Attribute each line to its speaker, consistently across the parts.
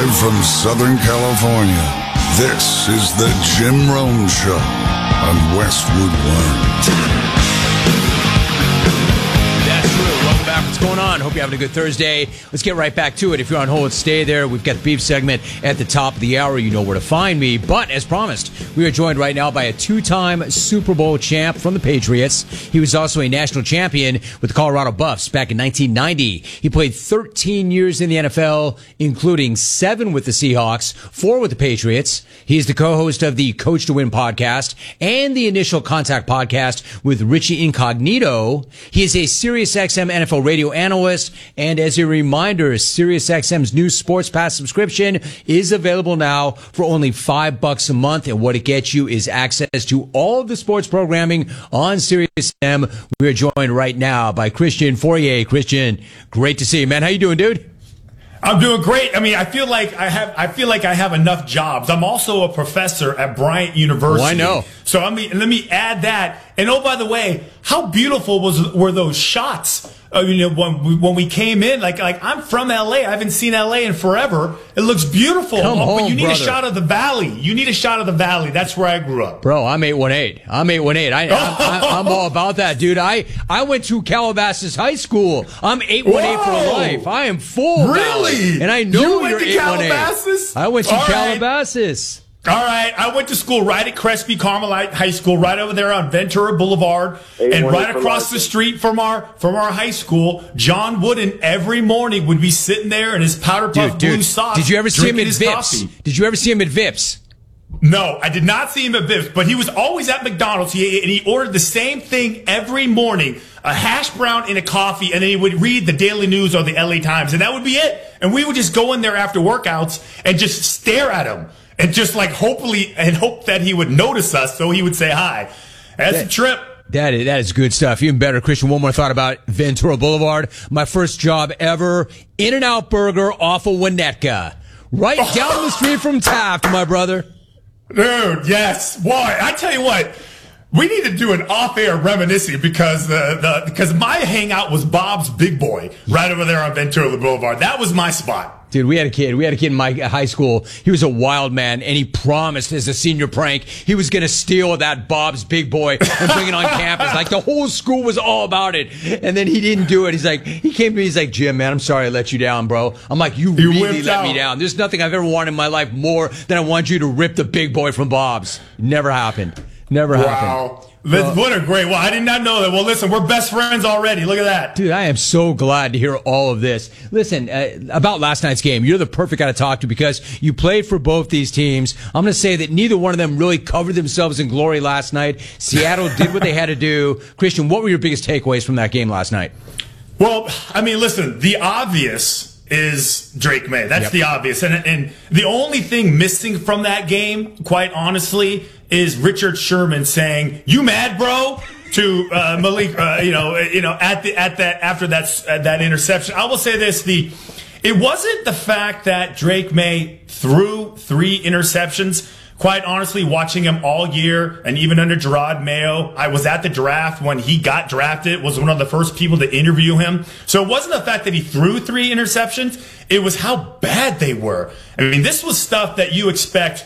Speaker 1: Live from Southern California, this is the Jim Rome Show on Westwood One.
Speaker 2: That's true. Welcome back. What's going on? Hope you're having a good Thursday. Let's get right back to it. If you're on hold, stay there. We've got the beef segment at the top of the hour. You know where to find me. But as promised, we are joined right now by a two-time Super Bowl champ from the Patriots. He was also a national champion with the Colorado Buffs back in 1990. He played 13 years in the NFL, including 7 with the Seahawks, 4 with the Patriots. He is the co-host of the Coach to Win podcast and the Initial Contact podcast with Richie Incognito. He is a SiriusXM NFL radio analyst. And as a reminder, SiriusXM's new Sports Pass subscription is available now for only $5 a month. And what it gets you is access to all of the sports programming on SiriusXM. We are joined right now by Christian Fauria. Christian, great to see you, man. How you doing, dude?
Speaker 3: I'm doing great. I mean, I feel like I have enough jobs. I'm also a professor at Bryant University.
Speaker 2: Oh, I know.
Speaker 3: So let me add that. And oh, by the way, how beautiful were those shots? When we came in, like I'm from LA. I haven't seen LA in forever. It looks beautiful.
Speaker 2: Come home,
Speaker 3: but you need
Speaker 2: brother.
Speaker 3: a shot of the valley. You need a shot of the valley. That's where I grew up.
Speaker 2: Bro, I'm 818. I'm all about that, dude. I went to Calabasas High School. I'm 818 for life. I am full.
Speaker 3: Really?
Speaker 2: Valley. And I know
Speaker 3: you went
Speaker 2: you're
Speaker 3: to
Speaker 2: 818.
Speaker 3: Calabasas?
Speaker 2: I went to
Speaker 3: All right.
Speaker 2: Calabasas.
Speaker 3: All right, I went to school right at Crespi Carmelite High School, right over there on Ventura Boulevard, and right across the street from our high school. John Wooden every morning would be sitting there in his powder puff blue socks.
Speaker 2: Did you ever see him at Vips?
Speaker 3: Coffee.
Speaker 2: Did you ever see him at Vips?
Speaker 3: No, I did not see him at Vips, but he was always at McDonald's. And he ordered the same thing every morning, a hash brown and a coffee, and then he would read the Daily News or the LA Times, and that would be it. And we would just go in there after workouts and just stare at him. And just like hope that he would notice us so he would say hi. That's a trip.
Speaker 2: That is good stuff. Even better, Christian, one more thought about Ventura Boulevard. My first job ever, In-N-Out Burger off of Winnetka. Right down the street from Taft, my brother.
Speaker 3: Dude, yes. Boy, I tell you what, we need to do an off-air reminiscing because because my hangout was Bob's Big Boy right over there on Ventura Boulevard. That was my spot.
Speaker 2: Dude, we had a kid in my high school. He was a wild man, and he promised as a senior prank he was going to steal that Bob's Big Boy and bring it on campus. Like, the whole school was all about it. And then he didn't do it. He came to me, he's like, Jim, man, I'm sorry I let you down, bro. I'm like, you really let me down. There's nothing I've ever wanted in my life more than I want you to rip the Big Boy from Bob's. Never happened. Never happened.
Speaker 3: What a great. Well, I did not know that. Well, listen, we're best friends already. Look at that.
Speaker 2: Dude, I am so glad to hear all of this. Listen, about last night's game, you're the perfect guy to talk to because you played for both these teams. I'm going to say that neither one of them really covered themselves in glory last night. Seattle did what they had to do. Christian, what were your biggest takeaways from that game last night?
Speaker 3: Well, I mean, listen, the obvious is Drake May. That's the obvious. And the only thing missing from that game, quite honestly, is Richard Sherman saying, "You mad, bro?" to Malik, after that interception. I will say this: it wasn't the fact that Drake May threw 3 interceptions. Quite honestly, watching him all year, and even under Gerard Mayo, I was at the draft when he got drafted, was one of the first people to interview him. So it wasn't the fact that he threw 3 interceptions, it was how bad they were. I mean, this was stuff that you expect,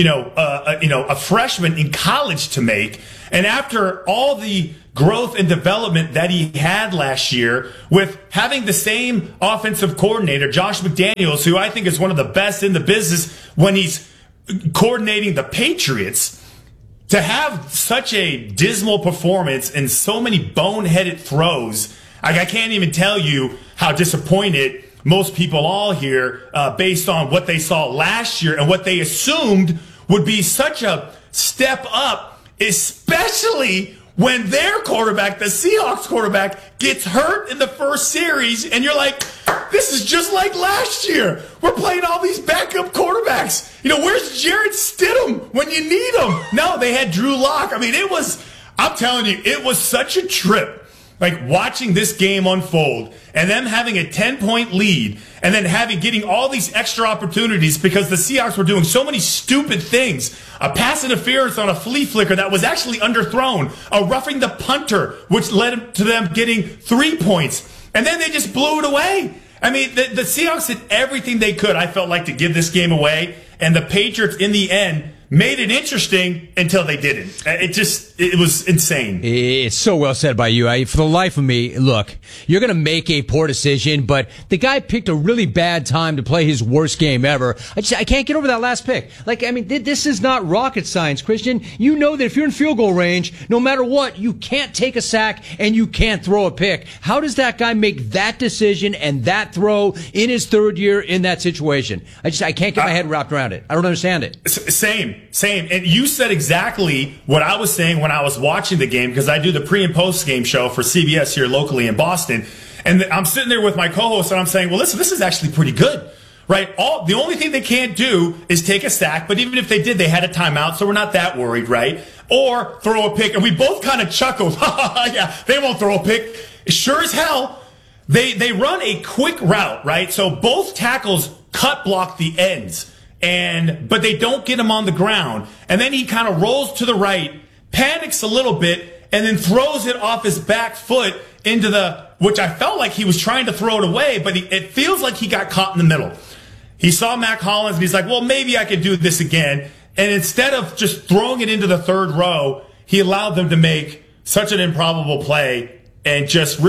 Speaker 3: a freshman in college to make. And after all the growth and development that he had last year with having the same offensive coordinator, Josh McDaniels, who I think is one of the best in the business when he's coordinating the Patriots, to have such a dismal performance and so many boneheaded throws, I can't even tell you how disappointed most people all here based on what they saw last year and what they assumed would be such a step up, especially when their quarterback, the Seahawks quarterback, gets hurt in the first series, and you're like, this is just like last year. We're playing all these backup quarterbacks. Where's Jarrett Stidham when you need him? No, they had Drew Lock. I mean, I'm telling you, it was such a trip. Like, watching this game unfold and them having a 10-point lead and then getting all these extra opportunities because the Seahawks were doing so many stupid things. A pass interference on a flea flicker that was actually underthrown. A roughing the punter, which led to them getting 3 points. And then they just blew it away. I mean, the Seahawks did everything they could, I felt like, to give this game away. And the Patriots, in the end, made it interesting until they didn't. It was insane.
Speaker 2: It's so well said by you. For the life of me, look, you're going to make a poor decision, but the guy picked a really bad time to play his worst game ever. I can't get over that last pick. This is not rocket science, Christian. You know that if you're in field goal range, no matter what, you can't take a sack and you can't throw a pick. How does that guy make that decision and that throw in his third year in that situation? I can't get my head wrapped around it. I don't understand it.
Speaker 3: Same. And you said exactly what I was saying when I was watching the game, because I do the pre and post game show for CBS here locally in Boston. And I'm sitting there with my co-host and I'm saying, well, listen, this is actually pretty good, right? The only thing they can't do is take a sack. But even if they did, they had a timeout. So we're not that worried, right? Or throw a pick. And we both kind of chuckled. Yeah, they won't throw a pick. Sure as hell. They run a quick route, right? So both tackles cut block the ends. But they don't get him on the ground. And then he kind of rolls to the right, panics a little bit, and then throws it off his back foot into which I felt like he was trying to throw it away, but it feels like he got caught in the middle. He saw Mac Hollins and he's like, well, maybe I could do this again. And instead of just throwing it into the third row, he allowed them to make such an improbable play and just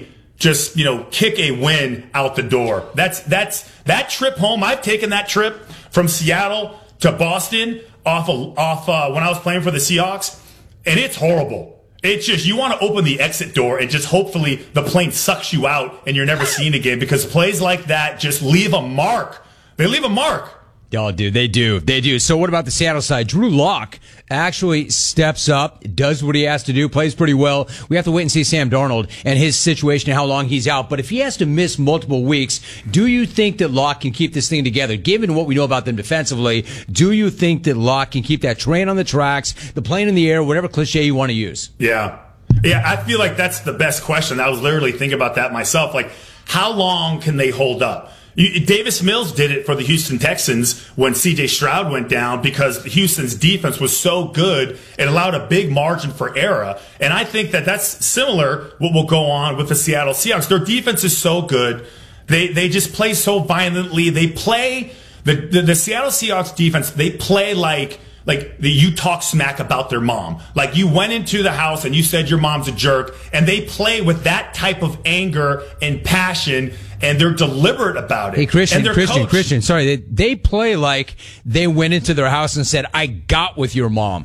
Speaker 3: kick a win out the door. That's that trip home. I've taken that trip from Seattle to Boston off when I was playing for the Seahawks, and it's horrible. It's just, you want to open the exit door and just hopefully the plane sucks you out and you're never seen again, because plays like that just leave a mark. They leave a mark.
Speaker 2: Oh, dude, they do. So what about the Seattle side? Drew Lock actually steps up, does what he has to do, plays pretty well. We have to wait and see Sam Darnold and his situation and how long he's out. But if he has to miss multiple weeks, do you think that Lock can keep this thing together? Given what we know about them defensively, do you think that Lock can keep that train on the tracks, the plane in the air, whatever cliche you want to use?
Speaker 3: Yeah, I feel like that's the best question. I was literally thinking about that myself. Like, how long can they hold up? Davis Mills did it for the Houston Texans when C.J. Stroud went down, because Houston's defense was so good, it allowed a big margin for error. And I think that that's similar what will go on with the Seattle Seahawks. Their defense is so good. They just play so violently. They play the Seattle Seahawks defense. They play like you talk smack about their mom. Like, you went into the house and you said your mom's a jerk, and they play with that type of anger and passion, and they're deliberate about it.
Speaker 2: Hey, Christian, sorry. They play like they went into their house and said, I got with your mom.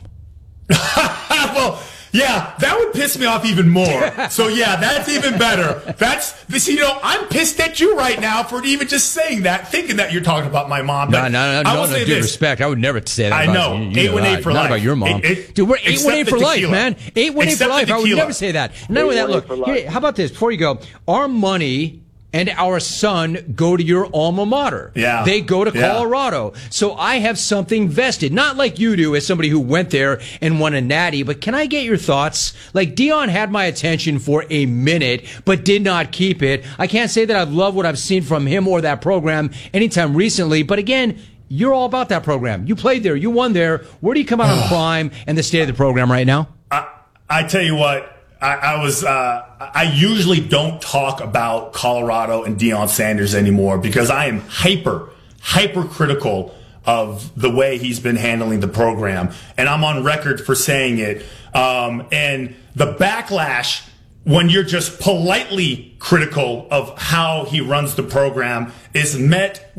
Speaker 3: Well, yeah, that would piss me off even more. So yeah, that's even better. I'm pissed at you right now for even just saying that, thinking that you're talking about my mom. But
Speaker 2: no, dude, respect. I would never say that.
Speaker 3: I know. 818 for life.
Speaker 2: Not about your mom. Dude, we're 818 for life, man. 818 for life. I would never say that. And not only that, look, how about this? Before you go, our money and our son go to your alma mater.
Speaker 3: Yeah.
Speaker 2: They go to Colorado. So I have something vested. Not like you do as somebody who went there and won a natty, but can I get your thoughts? Like, Deion had my attention for a minute, but did not keep it. I can't say that I've loved what I've seen from him or that program anytime recently, but again, you're all about that program. You played there. You won there. Where do you come out on prime and the state of the program right now?
Speaker 3: I tell you what, I usually don't talk about Colorado and Deion Sanders anymore, because I am hyper critical of the way he's been handling the program. And I'm on record for saying it. And the backlash when you're just politely critical of how he runs the program is met